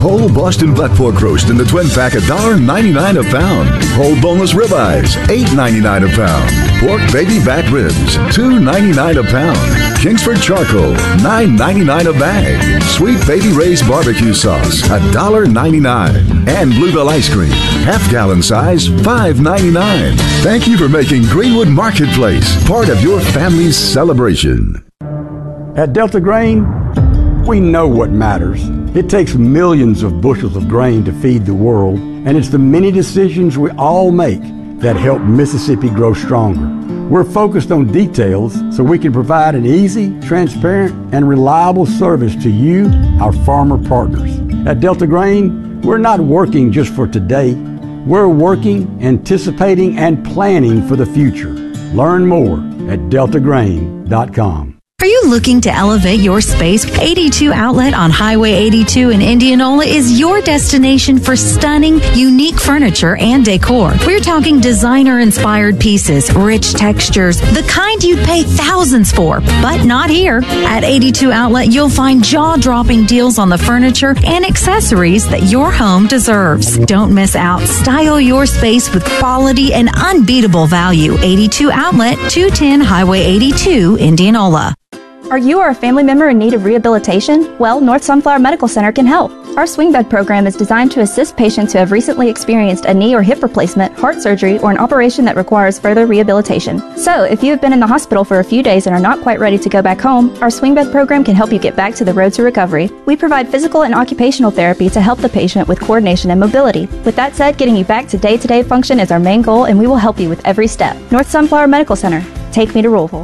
Whole Boston butt pork roast in the twin pack, $1.99 a pound. Whole boneless ribeyes, $8.99 a pound. Pork baby back ribs, $2.99 a pound. Kingsford charcoal, $9.99 a bag. Sweet baby Ray's barbecue sauce, $1.99. And Bluebell ice cream, half-gallon size, $5.99. Thank you for making Greenwood Marketplace part of your family's celebration. At Delta Grain, we know what matters. It takes millions of bushels of grain to feed the world, and it's the many decisions we all make that help Mississippi grow stronger. We're focused on details so we can provide an easy, transparent, and reliable service to you, our farmer partners. At Delta Grain, we're not working just for today. We're working, anticipating, and planning for the future. Learn more at deltagrain.com. Are you looking to elevate your space? 82 Outlet on Highway 82 in Indianola is your destination for stunning, unique furniture and decor. We're talking designer-inspired pieces, rich textures, the kind you'd pay thousands for, but not here. At 82 Outlet, you'll find jaw-dropping deals on the furniture and accessories that your home deserves. Don't miss out. Style your space with quality and unbeatable value. 82 Outlet, 210 Highway 82, Indianola. Are you or a family member in need of rehabilitation? Well, North Sunflower Medical Center can help. Our swing bed program is designed to assist patients who have recently experienced a knee or hip replacement, heart surgery, or an operation that requires further rehabilitation. So, if you have been in the hospital for a few days and are not quite ready to go back home, our swing bed program can help you get back to the road to recovery. We provide physical and occupational therapy to help the patient with coordination and mobility. With that said, getting you back to day-to-day function is our main goal, and we will help you with every step. North Sunflower Medical Center. Take me to Louisville.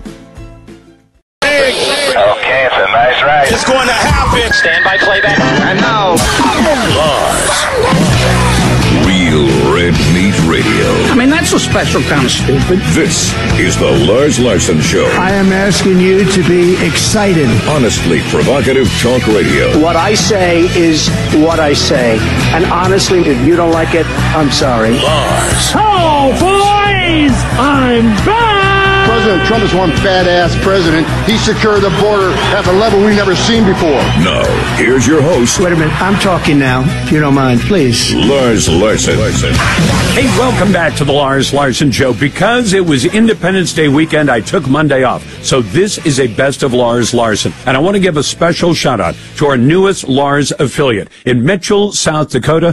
Okay, it's a nice ride. It's going to happen. Stand by playback. And now, Lars. Real Red Meat Radio. I mean, that's a special kind of stupid. This is the Lars Larson Show. I am asking you to be excited. Honestly provocative talk radio. What I say is what I say. And honestly, if you don't like it, I'm sorry. Lars. Oh, boys! I'm back! President Trump is one fat-ass president. He secured the border at a level we've never seen before. Now, here's your host. Wait a minute. I'm talking now, if you don't mind, please. Lars Larson. Hey, welcome back to the Lars Larson Show. Because it was Independence Day weekend, I took Monday off. So this is a best of Lars Larson. And I want to give a special shout out to our newest Lars affiliate in Mitchell, South Dakota,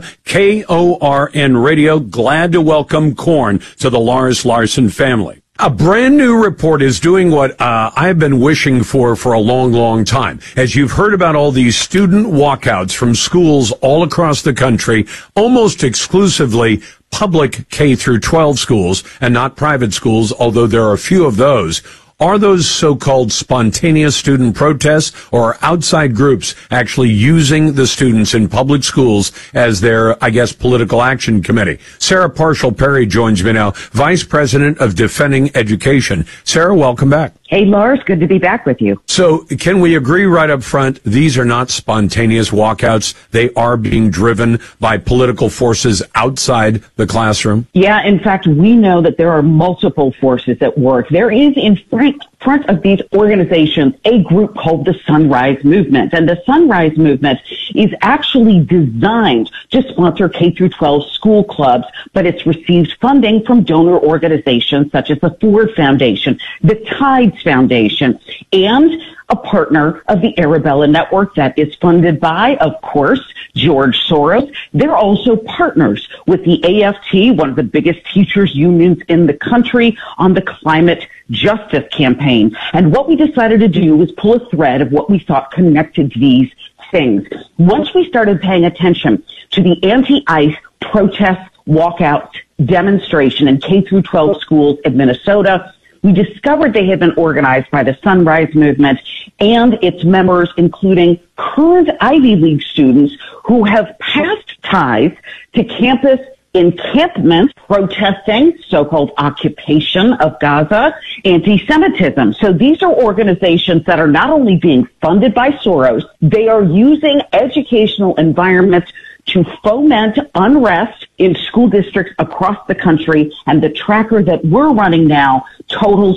KORN Radio. Glad to welcome Korn to the Lars Larson family. A brand new report is doing what I've been wishing for a long, long time. As you've heard about all these student walkouts from schools all across the country, almost exclusively public K through 12 schools and not private schools, although there are a few of those. Are those so-called spontaneous student protests, or are outside groups actually using the students in public schools as their, I guess, political action committee? Sarah Parshall-Perry joins me now, Vice President of Defending Education. Sarah, welcome back. Hey, Lars, good to be back with you. So can we agree right up front, these are not spontaneous walkouts? They are being driven by political forces outside the classroom? Yeah, in fact, we know that there are multiple forces at work. There is in front of these organizations a group called the Sunrise Movement. And the Sunrise Movement is actually designed to sponsor K through 12 school clubs, but it's received funding from donor organizations such as the Ford Foundation, the Tides Foundation, and a partner of the Arabella Network that is funded by, of course, George Soros. They're also partners with the AFT, one of the biggest teachers unions in the country, on the climate justice campaign. And what we decided to do was pull a thread of what we thought connected these things. Once we started paying attention to the anti-ICE protest walkout demonstration in K through 12 schools in Minnesota, we discovered they had been organized by the Sunrise Movement and its members, including current Ivy League students who have passed ties to campus encampment protesting so-called occupation of Gaza, anti-Semitism. So these are organizations that are not only being funded by Soros, they are using educational environments to foment unrest in school districts across the country. And the tracker that we're running now totals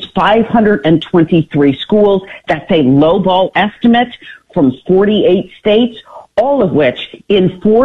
523 schools. That's a lowball estimate from 48 states. all of which enforce